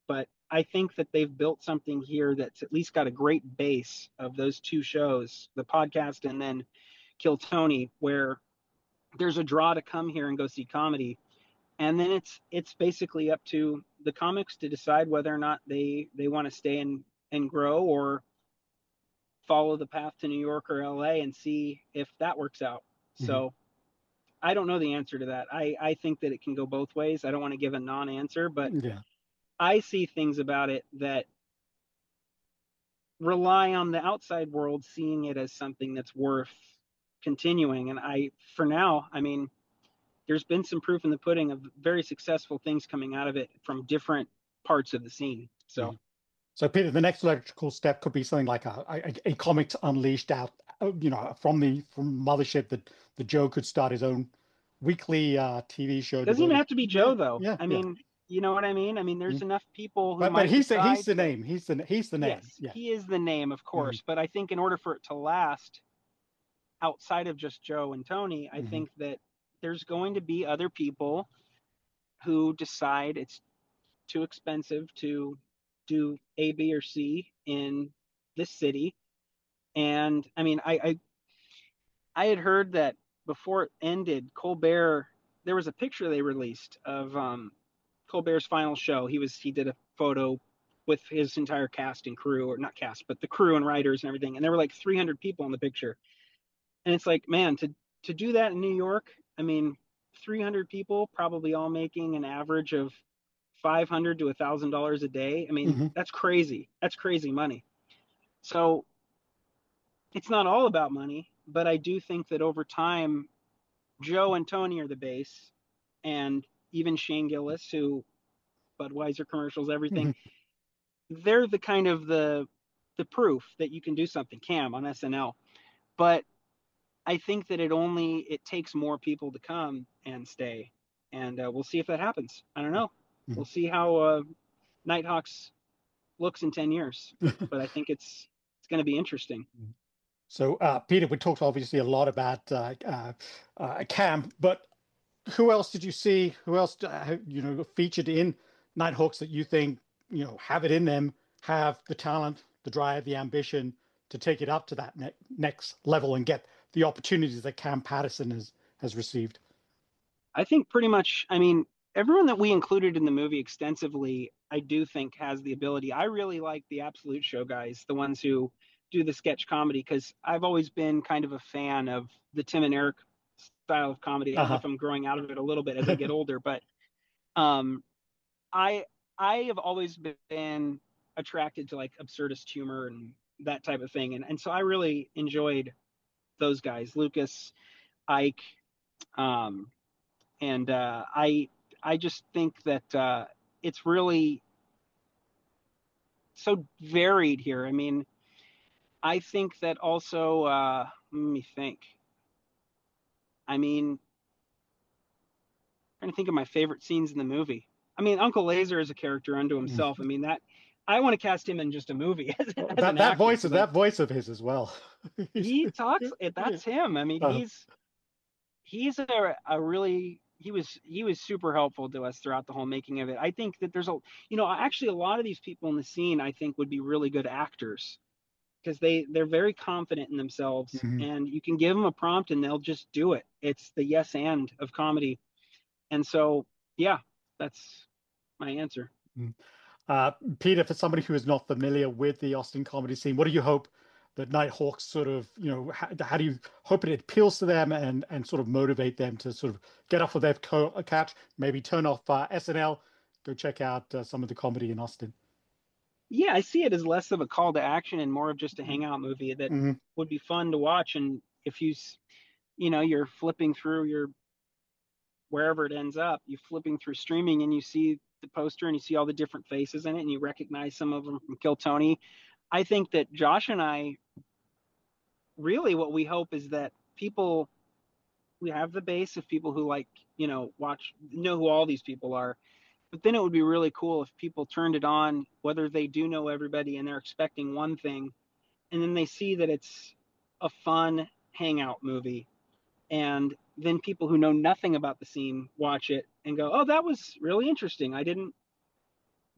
but I think that they've built something here that's at least got a great base of those two shows, the podcast and then Kill Tony, where there's a draw to come here and go see comedy. And then it's basically up to the comics to decide whether or not they want to stay and grow, or follow the path to New York or LA and see if that works out. Mhm. So I don't know the answer to that. I think that it can go both ways. I don't want to give a non-answer, but Yeah. I see things about it that rely on the outside world seeing it as something that's worth continuing. And for now, I mean, there's been some proof in the pudding of very successful things coming out of it from different parts of the scene. So Mhm. So, Peter, the next logical step could be something like a comics unleashed out, from Mothership, that the Joe could start his own weekly TV show doesn't even devoted. have to be Yeah, Joe though. yeah, I yeah. mean, you know what I mean? I mean, there's Mhm. enough people who But might he's decide the to, name. He's the name. yes, Yeah. he is the name, of Mhm. course, but I think in order for it to last outside of just Joe and Tony, I Mhm. think that there's going to be other people who decide it's too expensive to do A, B, or C in this city. And I mean, I had heard that before it ended, Colbert, there was a picture they released of Colbert's final show. He did a photo with his entire cast and crew, or not cast, but the crew and writers and everything. And there were like 300 people in the picture. And it's like, man, to do that in New York, I mean, 300 people probably all making an average of 500 to $1,000 a day. I mean, Mhm. that's crazy. That's crazy money. So it's not all about money, but I do think that over time, Joe and Tony are the base, and even Shane Gillis, who Budweiser commercials, everything, Mhm. they're the kind of the proof that you can do something. Cam on SNL, but I think that it takes more people to come and stay, and we'll see if that happens. I don't know. Mhm. We'll see how Nighthawks looks in 10 years, but I think it's going to be interesting. So, Peter, we talked obviously a lot about Cam, but who else did you see? Who else, featured in Nighthawks that you think, have it in them, have the talent, the drive, the ambition to take it up to that next level and get the opportunities that Cam Patterson has received? I think pretty much. I mean, everyone that we included in the movie extensively, I do think has the ability. I really like the Absolute Show guys, the ones who do the sketch comedy, because I've always been kind of a fan of the Tim and Eric style of comedy. I don't know Uh-huh. if I'm growing out of it a little bit as I get older, but um, I I have always been attracted to like absurdist humor and that type of thing, and so I really enjoyed those guys, Lucas, Ike, um, and I just think that it's really so varied here. I mean, I think that also. Let me think. I mean, I'm trying to think of my favorite scenes in the movie. I mean, Uncle Laser is a character unto himself. I mean that I want to cast him in just a movie Well, as that an that actor voice because I that voice of his as well. he talks. Yeah. That's him. I mean, Uh, he's a really he was super helpful to us throughout the whole making of it. I think that there's actually a lot of these people in the scene I think would be really good actors because they're very confident in themselves, mhm. and you can give them a prompt and they'll just do it. It's the yes and of comedy. And so yeah, that's my answer. Mhm. Uh, Peter, for somebody who is not familiar with the Austin comedy scene, what do you hope that Nighthawks sort of, how do you hope it appeals to them and sort of motivate them to sort of get off of their couch, maybe turn off SNL, go check out some of the comedy in Austin? Yeah, I see it as less of a call to action and more of just a hangout movie that Hmm. would be fun to watch. And if you're flipping through your wherever it ends up, you're flipping through streaming and you see the poster and you see all the different faces in it and you recognize some of them from Kill Tony. I think that Josh and I really what we hope is that people we have the base of people who like, watch know who all these people are. But then it would be really cool if people turned it on, whether they do know everybody and they're expecting one thing, and then they see that it's a fun hangout movie. And then people who know nothing about the scene watch it and go, "Oh, that was really interesting. I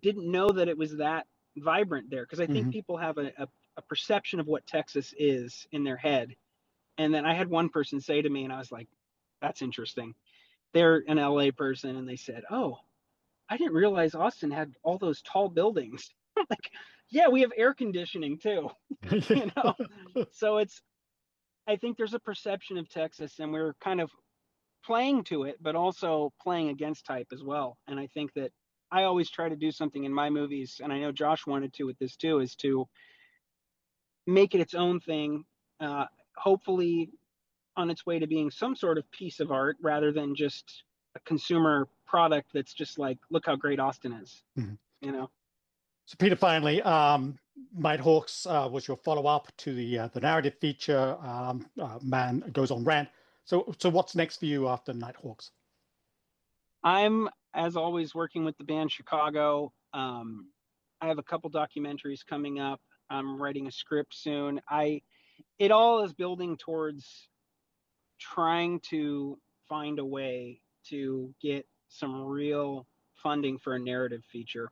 didn't know that it was that vibrant there, because I think Mm-hmm. people have a perception of what Texas is in their head. And then I had one person say to me, and I was like, that's interesting. They're an LA person, and they said, "Oh, I didn't realize Austin had all those tall buildings." Like, yeah, we have air conditioning too, you know? So I think there's a perception of Texas, and we're kind of playing to it, but also playing against type as well. And I think that I always try to do something in my movies, and I know Josh wanted to with this too, is to make it its own thing, hopefully on its way to being some sort of piece of art rather than just a consumer product that's just like, look how great Austin is, Mhm. you know? So, Peter, finally, Nighthawks was your follow-up to the narrative feature, Man Goes on Rant. So what's next for you after Nighthawks? I'm, as always, working with the band Chicago. I have a couple documentaries coming up. I'm writing a script soon. It all is building towards trying to find a way to get some real funding for a narrative feature.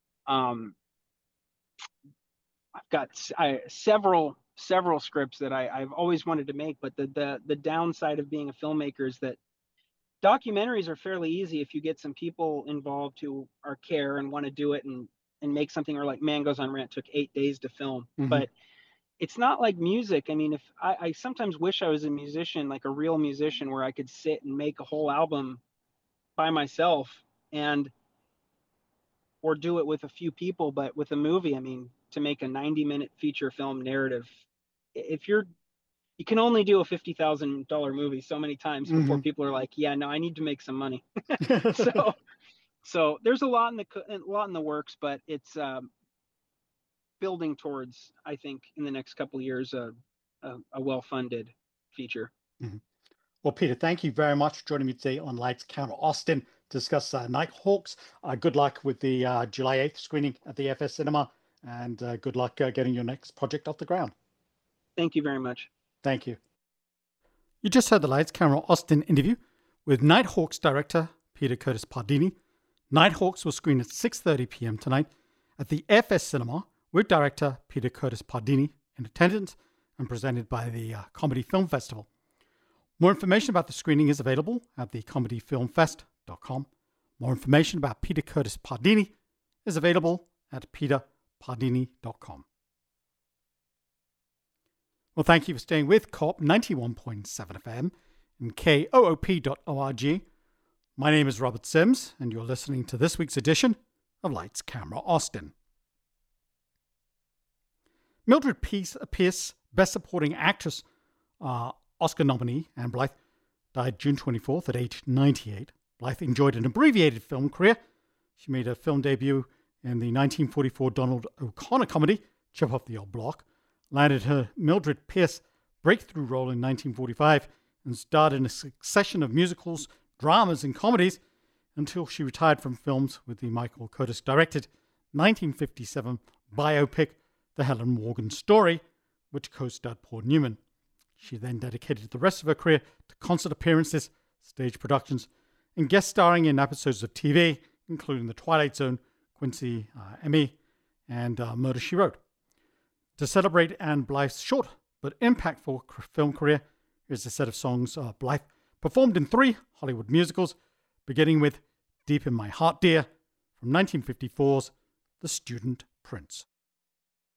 I've got several scripts that I've always wanted to make, but the downside of being a filmmaker is that documentaries are fairly easy if you get some people involved who are care and want to do it and make something. Or like Man Goes on Rant took 8 days to film, Mm-hmm. but it's not like music. I mean, if I sometimes wish I was a musician, like a real musician, where I could sit and make a whole album by myself, and or do it with a few people. But with a movie, I mean, to make a 90-minute feature film narrative, if you can only do a $50,000 movie so many times before Mm-hmm. people are like, yeah, no, I need to make some money. so so there's a lot in the works, but it's building towards, I think, in the next couple of years, a well-funded feature. Mm-hmm. Well, Peter, thank you very much for joining me today on Lights Camera Austin to discuss Nighthawks. Good luck with the July 8th screening at the FS Cinema, and good luck getting your next project off the ground. Thank you very much. Thank you. You just heard the Lights Camera Austin interview with Nighthawks director Peter Curtis Pardini. Nighthawks will screen at 6:30 p.m. tonight at the FS Cinema with director Peter Curtis Pardini in attendance and presented by the Comedy Film Festival. More information about the screening is available at thecomedyfilmfest.com. More information about Peter Curtis Pardini is available at peterpardini.com. Well, thank you for staying with Co-op 91.7 FM and koop.org. My name is Robert Sims, and you're listening to this week's edition of Lights, Camera, Austin. Mildred Pierce, Best Supporting Actress, Oscar nominee Anne Blyth, died June 24th at age 98. Blyth enjoyed an abbreviated film career. She made her film debut in the 1944 Donald O'Connor comedy, Chip Off the Old Block, landed her Mildred Pierce breakthrough role in 1945, and starred in a succession of musicals, dramas, and comedies until she retired from films with the Michael Curtis-directed 1957 biopic The Helen Morgan Story, which co-starred Paul Newman. She then dedicated the rest of her career to concert appearances, stage productions, and guest starring in episodes of TV, including The Twilight Zone, Quincy M.E., and Murder, She Wrote. To celebrate Anne Blyth's short but impactful film career, here's a set of songs Blyth performed in 3 Hollywood musicals, beginning with Deep in My Heart, Dear, from 1954's The Student Prince.